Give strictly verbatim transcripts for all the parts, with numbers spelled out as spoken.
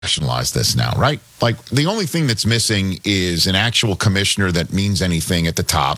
Rationalize this now, right? Like the only thing that's missing is an actual commissioner that means anything at the top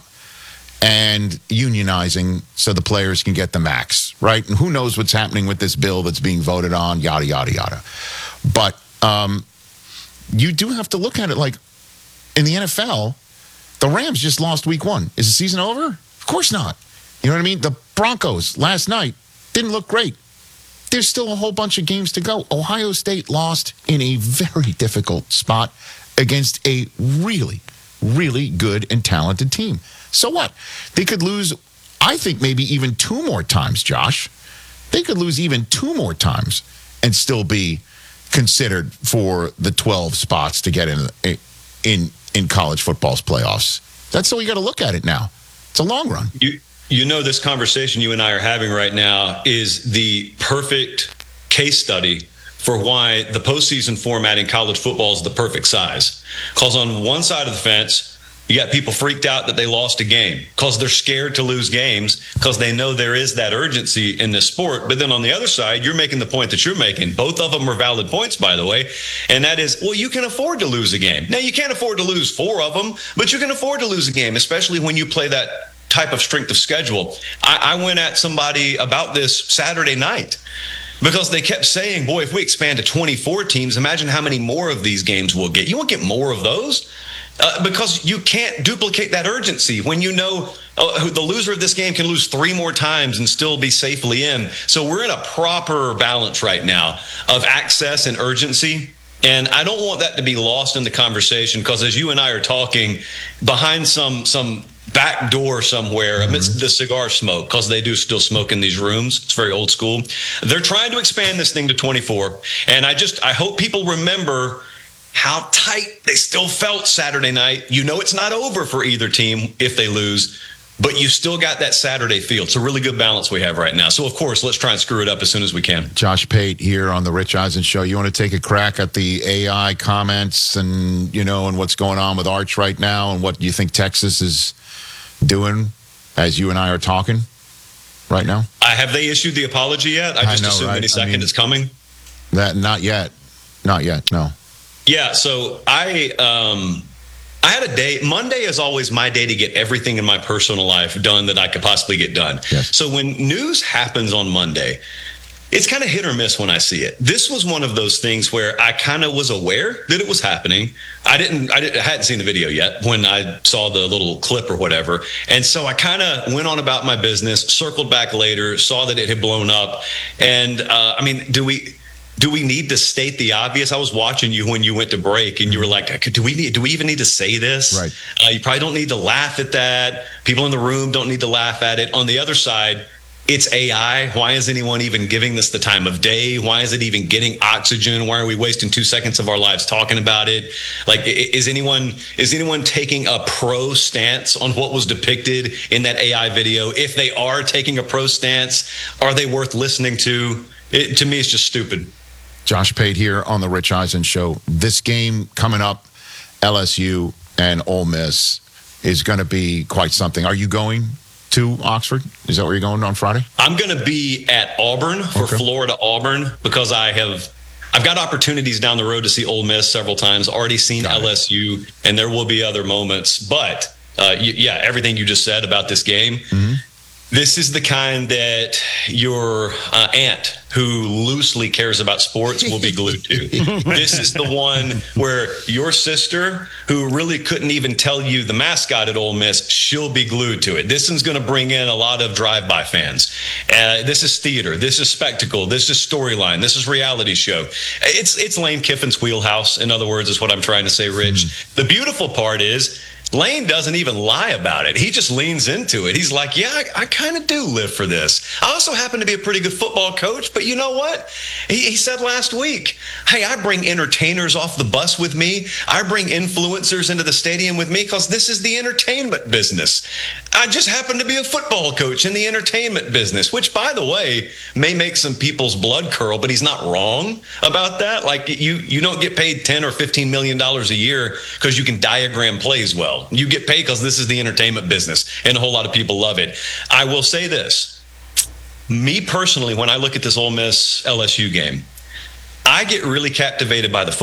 and unionizing so the players can get the max, right? And who knows what's happening with this bill that's being voted on, yada, yada, yada. But um, you do have to look at it like in the N F L, the Rams just lost week one. Is the season over? Of course not. You know what I mean? The Broncos last night didn't look great. There's still a whole bunch of games to go. Ohio State lost in a very difficult spot against a really, really good and talented team. So what? They could lose, I think, maybe even two more times, Josh. They could lose even two more times and still be considered for the twelve spots to get in in in college football's playoffs. That's the way you got to look at it now. It's a long run. You you know, this conversation you and I are having right now is the perfect case study for why the postseason format in college football is the perfect size. Because on one side of the fence, you got people freaked out that they lost a game because they're scared to lose games because they know there is that urgency in this sport. But then on the other side, you're making the point that you're making. Both of them are valid points, by the way. And that is, well, you can afford to lose a game. Now, you can't afford to lose four of them, but you can afford to lose a game, especially when you play that type of strength of schedule. I, I went at somebody about this Saturday night because they kept saying, boy, if we expand to twenty-four teams, imagine how many more of these games we'll get. You won't get more of those. Uh, because you can't duplicate that urgency when you know uh, the loser of this game can lose three more times and still be safely in. So we're in a proper balance right now of access and urgency. And I don't want that to be lost in the conversation because as you and I are talking behind some some back door somewhere amidst mm-hmm. the cigar smoke, because they do still smoke in these rooms. It's very old school. They're trying to expand this thing to twenty-four. And I just I hope people remember how tight they still felt Saturday night. You know it's not over for either team if they lose, but you still got that Saturday feel. It's a really good balance we have right now. So, of course, let's try and screw it up as soon as we can. Josh Pate here on the Rich Eisen Show. You want to take a crack at the A I comments and, you know, and what's going on with Arch right now and what you think Texas is doing as you and I are talking right now? Uh, have they issued the apology yet? I just I know, assume right? any second I mean, it's coming. That Not yet. Not yet, no. Yeah, so I um, I had a day. Monday is always my day to get everything in my personal life done that I could possibly get done. Yes. So when news happens on Monday, it's kind of hit or miss when I see it. This was one of those things where I kind of was aware that it was happening. I didn't, I didn't, I hadn't seen the video yet when I saw the little clip or whatever. And so I kind of went on about my business, circled back later, saw that it had blown up. And uh, I mean, do we... Do we need to state the obvious? I was watching you when you went to break and you were like, do we need, do we even need to say this? Right. Uh, you probably don't need to laugh at that. People in the room don't need to laugh at it. On the other side, it's A I. Why is anyone even giving this the time of day? Why is it even getting oxygen? Why are we wasting two seconds of our lives talking about it? Like, is anyone is anyone taking a pro stance on what was depicted in that A I video? If they are taking a pro stance, are they worth listening to? It, to me, it's just stupid. Josh Pate here on the Rich Eisen Show. This game coming up, L S U and Ole Miss, is going to be quite something. Are you going to Oxford? Is that where you're going on Friday? I'm going to be at Auburn for okay. Florida Auburn because I have I've got opportunities down the road to see Ole Miss several times. Already seen got L S U, it. And there will be other moments. But uh, yeah, everything you just said about this game. Mm-hmm. This is the kind that your uh, aunt, who loosely cares about sports, will be glued to. This is the one where your sister, who really couldn't even tell you the mascot at Ole Miss, she'll be glued to it. This one's going to bring in a lot of drive-by fans. Uh, this is theater. This is spectacle. This is storyline. This is reality show. It's it's Lane Kiffin's wheelhouse, in other words, is what I'm trying to say, Rich. Mm. The beautiful part is, Lane doesn't even lie about it. He just leans into it. He's like, yeah, I, I kind of do live for this. I also happen to be a pretty good football coach, but you know what? He, he said last week, hey, I bring entertainers off the bus with me. I bring influencers into the stadium with me because this is the entertainment business. I just happen to be a football coach in the entertainment business, which, by the way, may make some people's blood curl, but he's not wrong about that. Like, you, you don't get paid ten or fifteen million dollars a year because you can diagram plays well. You get paid because this is the entertainment business, and a whole lot of people love it. I will say this. Me personally, when I look at this Ole Miss L S U game, I get really captivated by the